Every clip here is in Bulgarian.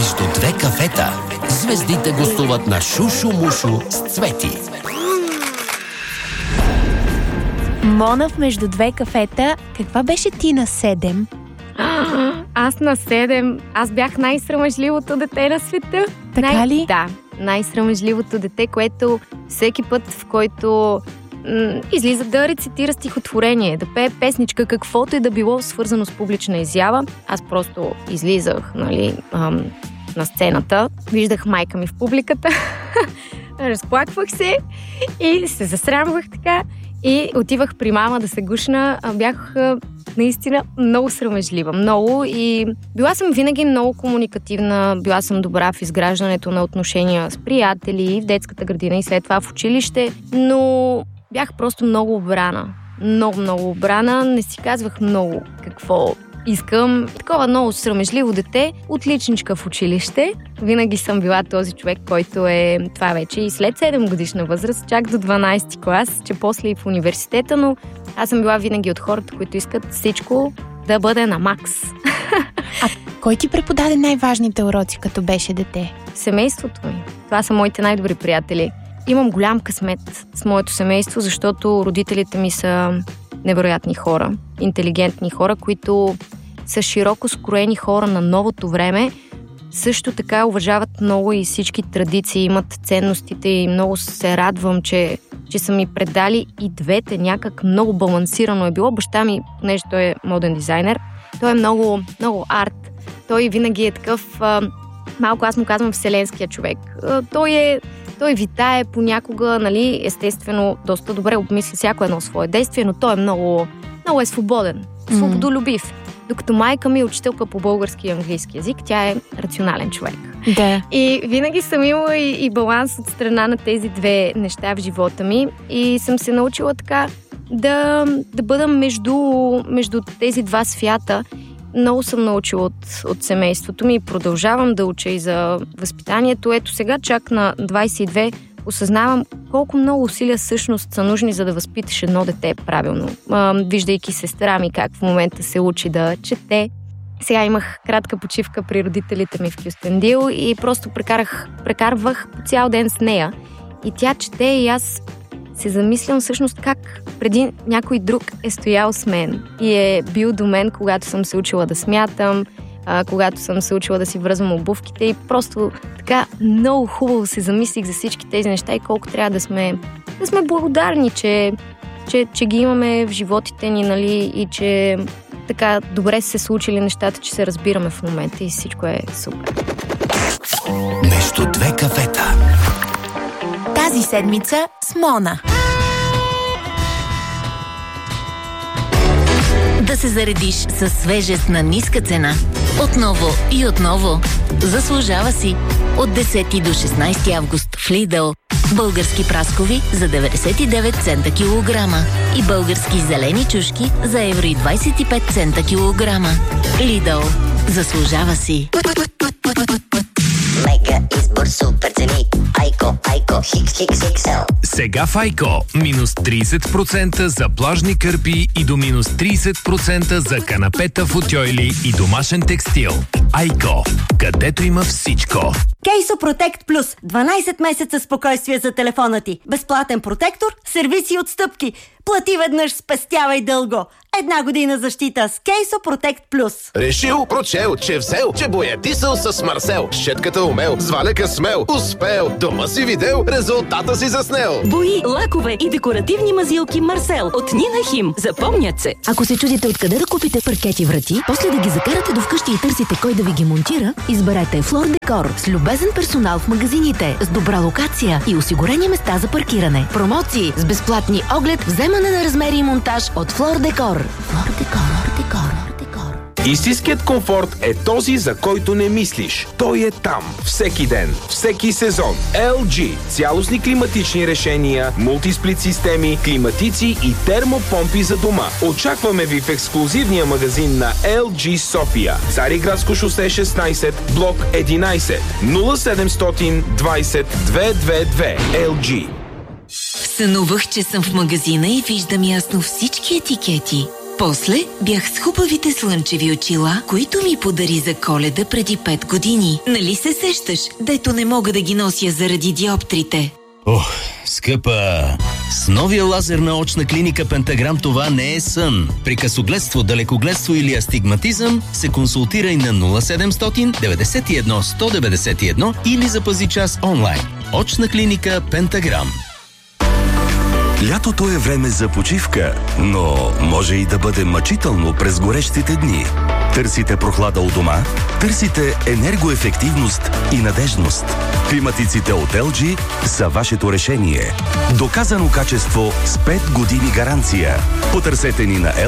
Между две кафета звездите гостуват на Шушу-мушу с Цвети. Мона в Между две кафета. Каква беше ти на 7? Аз на 7. Аз бях най-срамежливото дете на света. Така ли? Да, най-срамежливото дете, което всеки път, в който излиза да рецитира стихотворение, да пее песничка, каквото и да било свързано с публична изява. Аз просто излизах, на сцената, виждах майка ми в публиката, разплаквах се и се засрамвах така и отивах при мама да се гушна. Бях наистина много срамежлива. Много, и била съм винаги много комуникативна, била съм добра в изграждането на отношения с приятели, в детската градина и след това в училище, но бях просто много обрана. Много обрана. Не си казвах много какво искам. Такова много срамежливо дете, отличничка в училище. Винаги съм била този човек, който е това вече и след 7 годишна възраст, чак до 12 клас, че после и в университета, но аз съм била винаги от хората, които искат всичко да бъде на макс. А кой ти преподаде най-важните уроци, като беше дете? Семейството ми. Това са моите най-добри приятели. Имам голям късмет с моето семейство, защото родителите ми са невероятни хора, интелигентни хора, които са широко скроени хора на новото време. Също така уважават много и всички традиции, имат ценностите и много се радвам, че са ми предали и двете някак много балансирано е било. Баща ми, понеже той е моден дизайнер, той е много арт. Той винаги е такъв, малко аз му казвам вселенския човек. Той витае понякога, естествено, доста добре обмисля всяко едно свое действие, но той е много е свободен, свободолюбив. Докато майка ми е учителка по български и английски язик, тя е рационален човек. Да. И винаги съм имала и баланс от страна на тези две неща в живота ми и съм се научила така да бъда между тези два свята. Много съм научила от семейството ми и продължавам да уча и за възпитанието. Ето сега, чак на 22, осъзнавам колко много усилия всъщност са нужни, за да възпиташ едно дете правилно. Виждайки сестра ми как в момента се учи да чете. Сега имах кратка почивка при родителите ми в Кюстендил и просто прекарвах цял ден с нея. И тя чете и аз се замислям всъщност как преди някой друг е стоял с мен и е бил до мен, когато съм се учила да смятам, когато съм се учила да си връзвам обувките и просто така много хубаво се замислих за всички тези неща и колко трябва да сме благодарни, че ги имаме в животите ни, и че така добре са се случили нещата, че се разбираме в момента и всичко е супер. Между две кафета. Тази седмица с Мона. Да се заредиш със свежест на ниска цена. Отново и отново. Заслужава си. От 10 до 16 август в Lidl. Български праскови за 99 цента килограма. И български зелени чушки за 1,25 цента килограма. Lidl. Заслужава си. Мега избор, супер цени. Айко, XXL. Сега в Айко минус 30% за плажни кърпи и до минус 30% за канапета, футьойли и домашен текстил. Айко, където има всичко. Кейсо Протект Плюс. 12 месеца спокойствие за телефона ти. Безплатен протектор, сервиси и отстъпки. Плати веднъж, спестявай дълго. 1 година защита с Кейсо Протект Плюс. Решил, прочел, че взел, че боядисал с Марсел. Щетката умел, с валека смел, успел. Дома си видел, резултата си заснел. Бои, лакове и декоративни мазилки Марсел от Нина Хим. Запомнят се. Ако се чудите откъде да купите паркети врати, после да ги закарате до вкъщи и търсите кой да ви ги монтира, изберете Флор Декор с любезен персонал в магазините, с добра локация и осигурени места за паркиране. Промоции с безплатни оглед, вземане на размери и монтаж от Флор Декор. Флор Декор. Истинският комфорт е този, за който не мислиш. Той е там. Всеки ден, всеки сезон. LG. Цялостни климатични решения, мултисплит системи, климатици и термопомпи за дома. Очакваме ви в ексклузивния магазин на LG София. Цариградско шосе 16, блок 11, 0700 20 222. LG. Сънувах, че съм в магазина и виждам ясно всички етикети. После бях с хубавите слънчеви очила, които ми подари за Коледа преди 5 години. Нали се сещаш, дето не мога да ги нося заради диоптрите? Ох, скъпа! С новия лазер на очна клиника Пентаграм това не е сън. При късогледство, далекогледство или астигматизъм се консултирай на 0700 91 191 или запази час онлайн. Очна клиника Пентаграм. Лятото е време за почивка, но може и да бъде мъчително през горещите дни. Търсите прохлада у дома? Търсите енергоефективност и надежност. Климатиците от LG са вашето решение. Доказано качество с 5 години гаранция. Потърсете ни на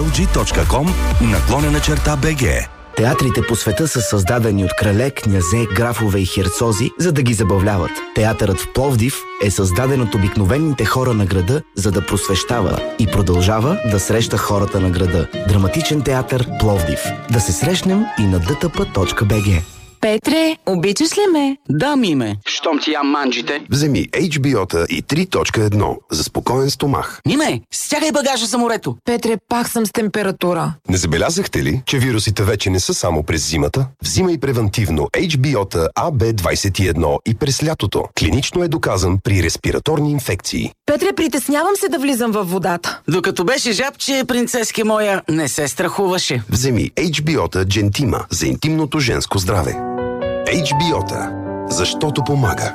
lg.com/BG. Театрите по света са създадени от крале, князе, графове и херцози, за да ги забавляват. Театърът в Пловдив е създаден от обикновените хора на града, за да просвещава и продължава да среща хората на града. Драматичен театър Пловдив. Да се срещнем и на dtp.bg. Петре, обичаш ли ме? Да, Миме. Щом ти ям манджите. Вземи HBO-та и 3.1 за спокоен стомах. Миме, стягай багажа за морето. Петре, пак съм с температура. Не забелязахте ли, че вирусите вече не са само през зимата? Взимай превентивно HBO-та AB21 и през лятото. Клинично е доказан при респираторни инфекции. Петре, притеснявам се да влизам във водата. Докато беше жабче, принцески моя, не се страхуваше. Вземи HBO-та Gentima за интимното женско здраве. HBO-та, защото помага.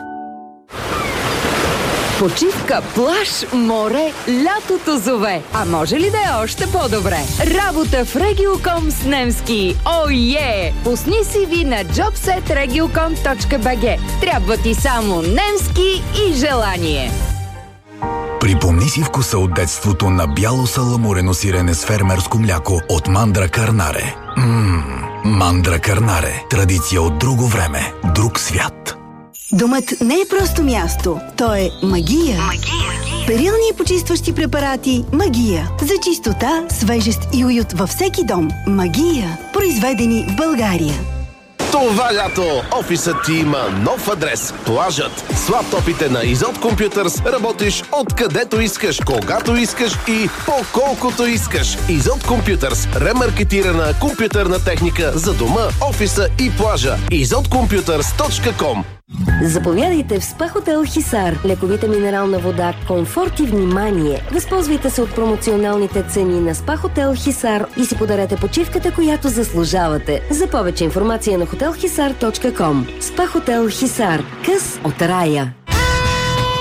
Почивка, плаж, море, лятото зове. А може ли да е още по-добре? Работа в Regiocom с немски. Ое! Пусни си ви на jobset.regiocom.bg. Трябва ти само немски и желание. Припомни си вкуса от детството на бяло саламурено сирене с фермерско мляко от Мандра Карнаре. Мандра Карнаре. Традиция от друго време, друг свят. Домът не е просто място, то е магия. Перилни и почистващи препарати Магия. За чистота, свежест и уют във всеки дом. Магия. Произведени в България. Това лято офисът ти има нов адрес. Плажът. С лаптопите на Изот Computers работиш откъдето искаш, когато искаш и по колкото искаш. Изот Computers. Ремаркетирана компютърна техника за дома, офиса и плажа. izotcomputers.com. Заповядайте в СПА Хотел Хисар. Лековита минерална вода, комфорт и внимание. Възползвайте се от промоционалните цени на СПА Хотел Хисар и си подарете почивката, която заслужавате. За повече информация на hotelhisar.com. СПА Хотел Хисар. Къс от рая.